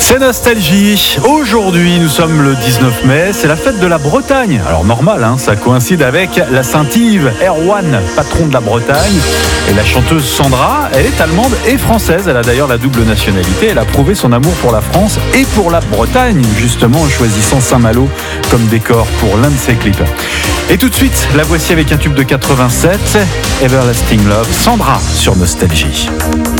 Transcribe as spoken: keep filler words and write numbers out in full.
C'est Nostalgie. Aujourd'hui, nous sommes le dix-neuf mai, c'est la fête de la Bretagne. Alors normal, hein, ça coïncide avec la Saint-Yves, Erwan, patron de la Bretagne. Et la chanteuse Sandra, elle est allemande et française. Elle a d'ailleurs la double nationalité. Elle a prouvé son amour pour la France et pour la Bretagne, justement, en choisissant Saint-Malo comme décor pour l'un de ses clips. Et tout de suite, la voici avec un tube de quatre-vingt-sept, Everlasting Love, Sandra sur Nostalgie.